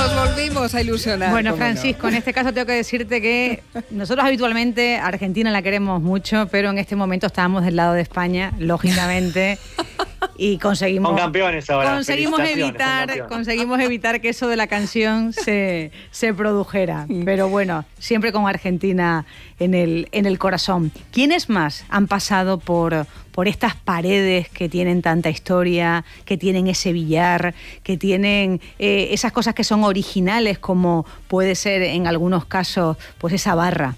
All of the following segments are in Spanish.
Nos volvimos a ilusionar. Bueno, Francisco, en este caso tengo que decirte que nosotros habitualmente a Argentina la queremos mucho, pero en este momento estábamos del lado de España, lógicamente, y conseguimos... Son campeones ahora. Conseguimos evitar que eso de la canción se produjera. Pero bueno, siempre con Argentina en el corazón. ¿Quiénes más han pasado por estas paredes que tienen tanta historia, que tienen ese billar, que tienen esas cosas que son originales, como puede ser en algunos casos pues esa barra?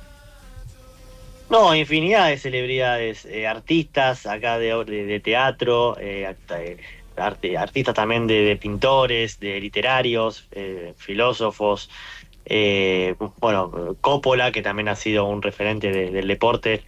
No, infinidad de celebridades, artistas acá de teatro, artistas también de pintores, de literarios, filósofos. Bueno, Coppola, que también ha sido un referente del deporte.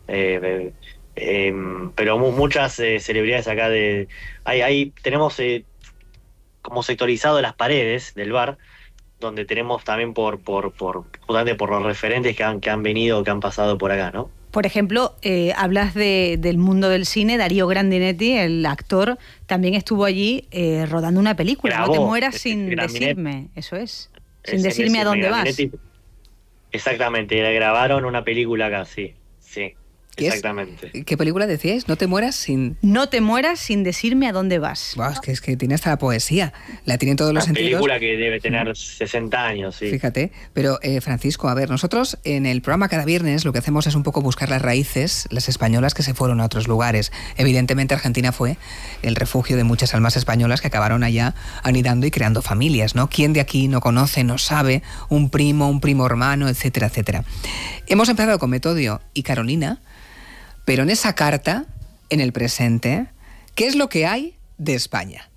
Pero muchas celebridades acá ahí tenemos como sectorizado las paredes del bar, donde tenemos también justamente por los referentes que han venido, que han pasado por acá, ¿no? Por ejemplo, hablas del mundo del cine. Darío Grandinetti, el actor, también estuvo allí rodando una película. No te mueras sin decirme, eso es, sin decirme a dónde vas. Exactamente, grabaron una película acá, sí. Exactamente. ¿Qué película decíais? No te mueras sin decirme a dónde vas. Wow, es que tiene hasta la poesía. La tienen todos los sentidos. Una película que debe tener 60 años, sí. Fíjate. Pero, Francisco, a ver, nosotros en el programa cada viernes lo que hacemos es un poco buscar las raíces, las españolas que se fueron a otros lugares. Evidentemente Argentina fue el refugio de muchas almas españolas que acabaron allá anidando y creando familias, ¿no? ¿Quién de aquí no conoce, no sabe un primo hermano, etcétera, etcétera? Hemos empezado con Metodio y Carolina. Pero en esa carta, en el presente, ¿qué es lo que hay de España?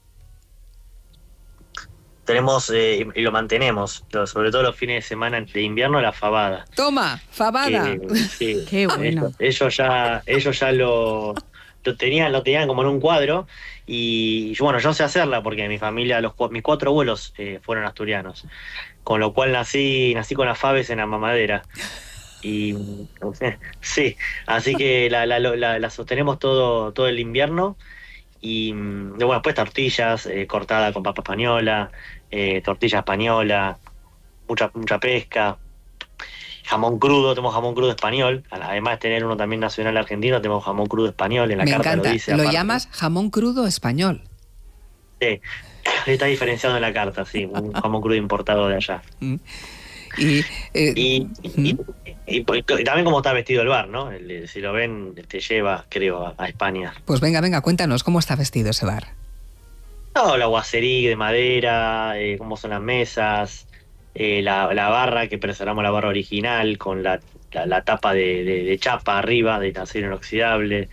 Tenemos, y lo mantenemos, sobre todo los fines de semana de invierno, la fabada. ¡Toma! ¡Fabada! Sí. ¡Qué bueno! Ellos ya lo tenían como en un cuadro, y bueno, yo sé hacerla porque mi familia, mis 4 abuelos fueron asturianos, con lo cual nací con las faves en la mamadera. Y sí, así que la sostenemos todo el invierno. Y bueno, después tortillas cortada con papa española, tortilla española, mucha pesca, jamón crudo. Tenemos jamón crudo español, además de tener uno también nacional argentino, tenemos jamón crudo español. En la carta encanta. lo dice. Lo llamas jamón crudo español. Sí, está diferenciado en la carta, sí, un jamón crudo importado de allá. Y también como está vestido el bar, ¿no? Si lo ven, te lleva, creo, a España. Pues venga, cuéntanos, ¿cómo está vestido ese bar? No, la guacerí de madera, cómo son las mesas, la barra, que preservamos la barra original, con la tapa de chapa arriba, de acero inoxidable.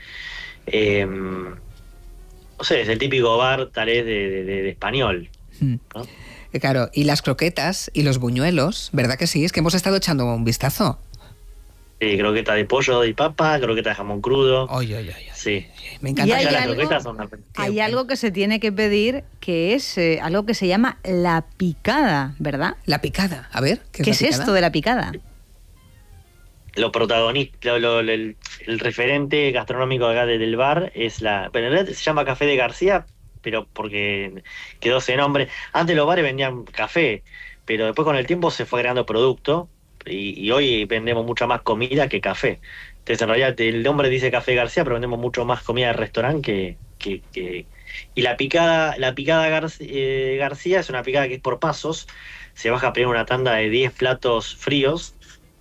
No sé, es el típico bar, tal vez, de español, ¿no? Claro, y las croquetas y los buñuelos, ¿verdad que sí? Es que hemos estado echando un vistazo. Sí, croqueta de pollo y papa, croqueta de jamón crudo. Oye. Sí. Me encanta. Y las croquetas hay algo que se tiene que pedir, que es algo que se llama la picada, ¿verdad? La picada, a ver. ¿Qué es esto de la picada? Lo protagonista, el referente gastronómico acá del bar es pero en realidad se llama Café de García, pero porque quedó ese nombre. Antes los bares vendían café, pero después con el tiempo se fue creando producto, y hoy vendemos mucha más comida que café. Entonces en realidad el nombre dice Café García, pero vendemos mucho más comida de restaurante que... Y la picada García es una picada que es por pasos. Se baja primero una tanda de 10 platos fríos.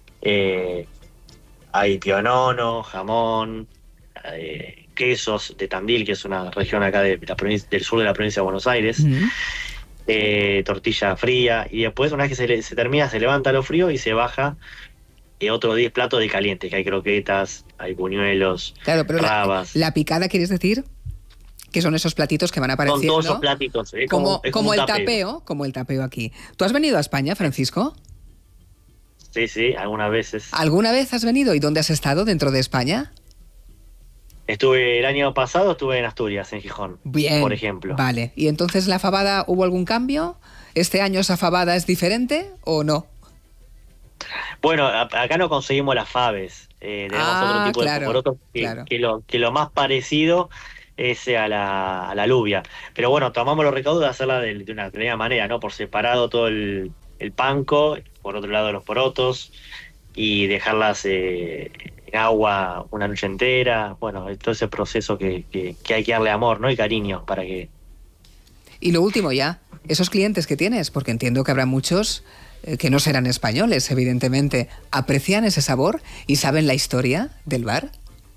Hay pionono, jamón, quesos de Tandil, que es una región acá de la provincia, del sur de la provincia de Buenos Aires, tortilla fría, y después una vez que se termina, se levanta lo frío y se baja otros 10 platos de caliente, que hay croquetas, hay buñuelos, claro, pero rabas. La picada, ¿quieres decir? Que son esos platitos que van apareciendo. Son todos esos platitos, como el tapeo, como el tapeo aquí. ¿Tú has venido a España, Francisco? Sí, algunas veces. ¿Alguna vez has venido? ¿Y dónde has estado dentro de España? El año pasado estuve en Asturias, en Gijón, bien, por ejemplo. Vale, ¿y entonces la fabada hubo algún cambio? ¿Este año esa fabada es diferente o no? Bueno, acá no conseguimos las faves. Tenemos otro tipo de porotos que lo más parecido a la alubia. Pero bueno, tomamos los recaudos de hacerla de una determinada manera, ¿no? Por separado todo el panco, por otro lado los porotos, y dejarlas en agua una noche entera. Bueno, todo ese proceso que hay que darle amor, ¿no? Y cariño para que... Y lo último ya, esos clientes que tienes, porque entiendo que habrá muchos que no serán españoles, evidentemente, ¿aprecian ese sabor y saben la historia del bar?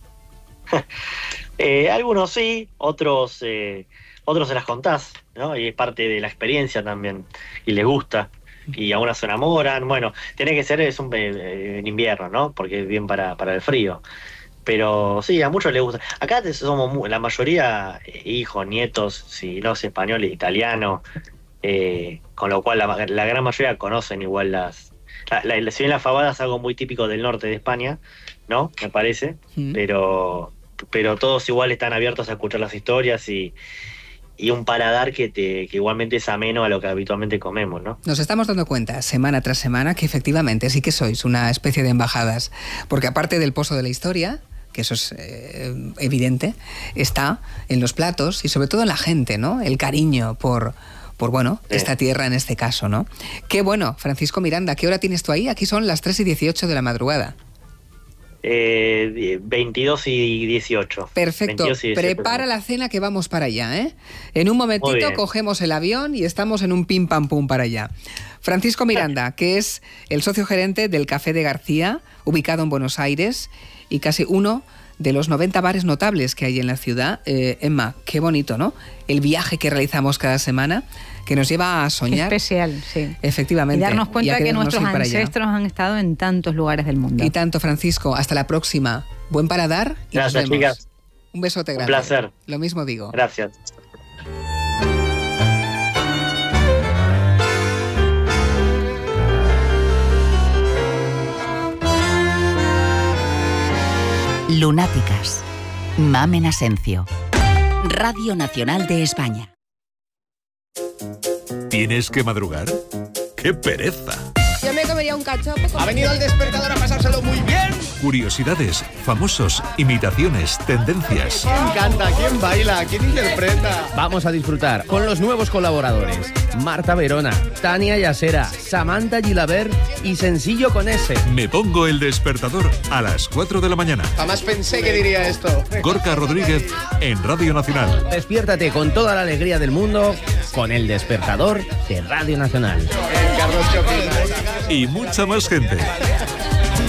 Algunos sí, otros se las contás, ¿no? Y es parte de la experiencia también, y les gusta, y algunas se enamoran. Bueno, tiene que ser en invierno, ¿no? Porque es bien para el frío. Pero sí, a muchos les gusta. Acá somos la mayoría hijos, nietos, si no es español, es italiano, con lo cual la gran mayoría conocen igual si bien la fabada es algo muy típico del norte de España, ¿no? Me parece, pero todos igual están abiertos a escuchar las historias y un paladar que igualmente es ameno a lo que habitualmente comemos, ¿no? Nos estamos dando cuenta, semana tras semana, que efectivamente sí que sois una especie de embajadas, porque aparte del pozo de la historia, que eso es evidente, está en los platos y sobre todo en la gente, ¿no? El cariño por esta tierra en este caso, ¿no? Qué bueno, Francisco Miranda, ¿qué hora tienes tú ahí? Aquí son las 3:18 de la madrugada. 22 y 18. Perfecto, 22 y 18. Prepara la cena que vamos para allá, ¿eh? En un momentito cogemos el avión y estamos en un pim pam pum para allá. Francisco Miranda, que es el socio gerente del Café de García, ubicado en Buenos Aires, y casi uno de los 90 bares notables que hay en la ciudad. Emma, qué bonito, ¿no? El viaje que realizamos cada semana, que nos lleva a soñar. Qué especial, sí. Efectivamente. Y darnos cuenta que nuestros ancestros han estado en tantos lugares del mundo. Y tanto, Francisco. Hasta la próxima. Buen paladar y gracias, nos vemos. Chicas. Un besote grande. Un placer. Lo mismo digo. Gracias. Lunáticas. Mamen Asencio. Radio Nacional de España. ¿Tienes que madrugar? ¡Qué pereza! Yo me comería un cachopo. Ha venido el despertador a pasárselo muy bien. Curiosidades, famosos, imitaciones, tendencias. ¿Quién canta? ¿Quién baila? ¿Quién interpreta? Vamos a disfrutar con los nuevos colaboradores. Marta Verona, Tania Yasera, Samantha Gilabert y Sencillo con S. Me pongo el despertador a las 4 de la mañana. Jamás pensé que diría esto. Gorka Rodríguez en Radio Nacional. Despiértate con toda la alegría del mundo con el despertador de Radio Nacional. Carlos, ¿qué opinas? Y mucha más gente.